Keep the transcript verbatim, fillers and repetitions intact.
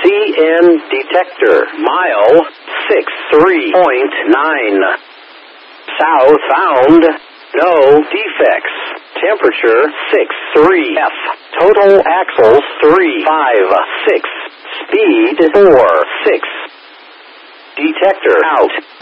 C N detector. Mile six three point nine. Southbound. No defects. Temperature six three F. Total axles three five six. Speed four six. Detector out.